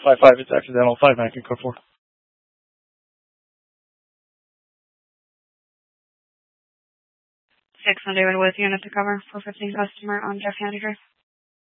555, it's accidental. 59 can code 4. 6 on David with unit to cover 415 customer on Jeff County Drive.